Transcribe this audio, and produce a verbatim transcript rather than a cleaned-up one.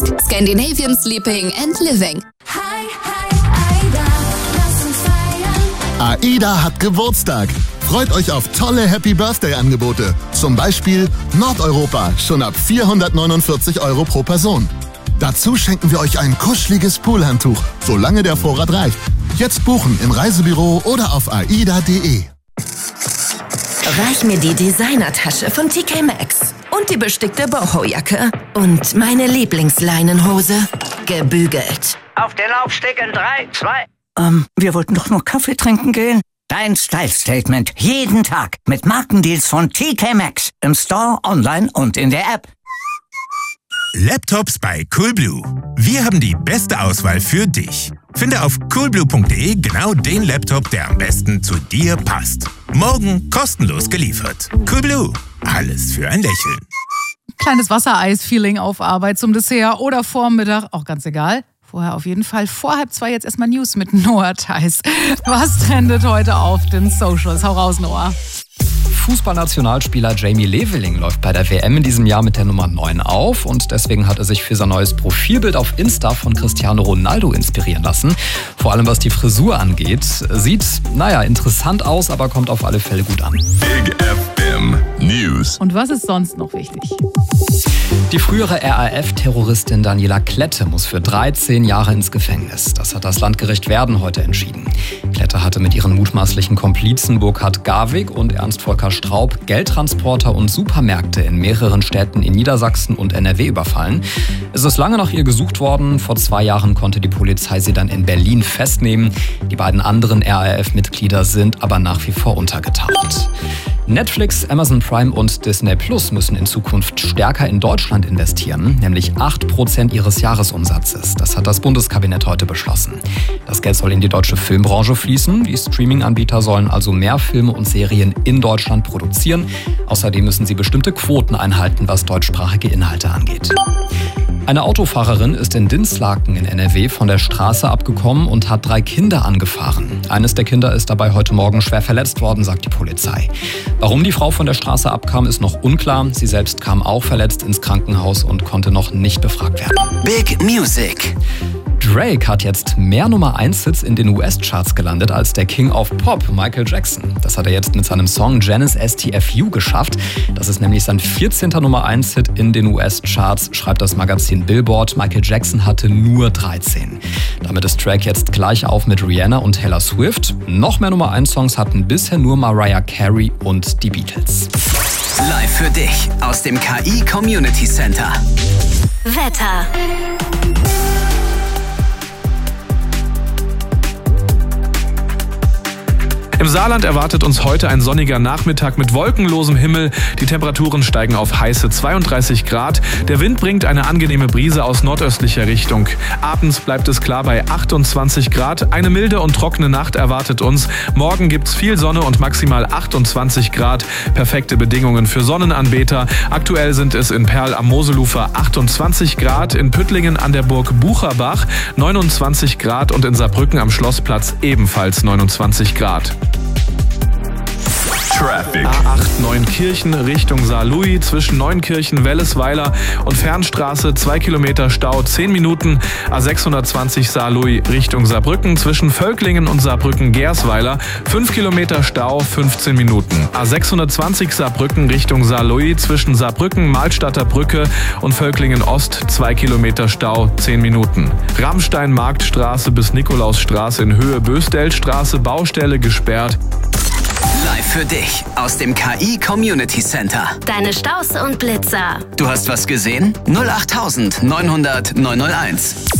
Scandinavian Sleeping and Living. Hi, hi, Aida, lass uns feiern. AIDA hat Geburtstag. Freut euch auf tolle Happy-Birthday-Angebote. Zum Beispiel Nordeuropa, schon ab vierhundertneunundvierzig Euro pro Person. Dazu schenken wir euch ein kuscheliges Poolhandtuch, solange der Vorrat reicht. Jetzt buchen im Reisebüro oder auf aida punkt de. Reich mir die Designertasche von T K Maxx und die bestickte Boho-Jacke und meine Lieblingsleinenhose, gebügelt. Auf den Laufsteg in drei, zwei. Ähm, wir wollten doch nur Kaffee trinken gehen. Dein Style-Statement jeden Tag mit Markendeals von T K Maxx im Store, online und in der App. Laptops bei Coolblue. Wir haben die beste Auswahl für dich. Finde auf coolblue punkt de genau den Laptop, der am besten zu dir passt. Morgen kostenlos geliefert. Coolblue. Alles für ein Lächeln. Kleines Wassereis-Feeling auf Arbeit zum Dessert oder vorm Mittag, auch ganz egal. Vorher auf jeden Fall. Vor halb zwei jetzt erstmal News mit Noah Theis. Was trendet heute auf den Socials? Hau raus, Noah. Fußballnationalspieler Jamie Leveling läuft bei der W M in diesem Jahr mit der Nummer neun auf und deswegen hat er sich für sein neues Profilbild auf Insta von Cristiano Ronaldo inspirieren lassen. Vor allem was die Frisur angeht. Sieht, naja, interessant aus, aber kommt auf alle Fälle gut an. Big F M News. Und was ist sonst noch wichtig? Die frühere R A F-Terroristin Daniela Klette muss für dreizehn Jahre ins Gefängnis. Das hat das Landgericht Werden heute entschieden. Klette hatte mit ihren mutmaßlichen Komplizen Burkhard Garwig und Ernst Volker Straub Geldtransporter und Supermärkte in mehreren Städten in Niedersachsen und N R W überfallen. Es ist lange nach ihr gesucht worden. Vor zwei Jahren konnte die Polizei sie dann in Berlin festnehmen. Die beiden anderen R A F-Mitglieder sind aber nach wie vor untergetaucht. Netflix, Amazon Prime und Disney Plus müssen in Zukunft stärker in Deutschland investieren, nämlich acht Prozent ihres Jahresumsatzes. Das hat das Bundeskabinett heute beschlossen. Das Geld soll in die deutsche Filmbranche fließen. Die Streaming-Anbieter sollen also mehr Filme und Serien in Deutschland produzieren. Außerdem müssen sie bestimmte Quoten einhalten, was deutschsprachige Inhalte angeht. Eine Autofahrerin ist in Dinslaken in N R W von der Straße abgekommen und hat drei Kinder angefahren. Eines der Kinder ist dabei heute Morgen schwer verletzt worden, sagt die Polizei. Warum die Frau von der Straße abkam, ist noch unklar. Sie selbst kam auch verletzt ins Krankenhaus und konnte noch nicht befragt werden. Big Music. Drake hat jetzt mehr Nummer eins Hits in den U S-Charts gelandet als der King of Pop, Michael Jackson. Das hat er jetzt mit seinem Song Janice S T F U geschafft. Das ist nämlich sein vierzehnter Nummer eins Hit in den U S-Charts, schreibt das Magazin Billboard. Michael Jackson hatte nur dreizehn. Damit ist Drake jetzt gleich auf mit Rihanna und Taylor Swift. Noch mehr Nummer eins Songs hatten bisher nur Mariah Carey und die Beatles. Live für dich aus dem K I Community Center. Wetter. Im Saarland erwartet uns heute ein sonniger Nachmittag mit wolkenlosem Himmel. Die Temperaturen steigen auf heiße zweiunddreißig Grad. Der Wind bringt eine angenehme Brise aus nordöstlicher Richtung. Abends bleibt es klar bei achtundzwanzig Grad. Eine milde und trockene Nacht erwartet uns. Morgen gibt's viel Sonne und maximal achtundzwanzig Grad. Perfekte Bedingungen für Sonnenanbeter. Aktuell sind es in Perl am Moselufer achtundzwanzig Grad, in Püttlingen an der Burg Bucherbach neunundzwanzig Grad und in Saarbrücken am Schlossplatz ebenfalls neunundzwanzig Grad. Traffic. A acht Neunkirchen Richtung Saarlouis zwischen Neunkirchen, Wellesweiler und Fernstraße zwei Kilometer Stau zehn Minuten. A sechshundertzwanzig Saarlouis Richtung Saarbrücken zwischen Völklingen und Saarbrücken-Gersweiler fünf Kilometer Stau fünfzehn Minuten. A sechshundertzwanzig Saarbrücken Richtung Saarlouis zwischen Saarbrücken, Malstatter Brücke und Völklingen Ost zwei Kilometer Stau zehn Minuten. Rammstein-Marktstraße bis Nikolausstraße in Höhe Bösdelstraße Baustelle gesperrt. Live für dich aus dem K I Community Center. Deine Staus und Blitzer. Du hast was gesehen? null acht neun null null neun null eins.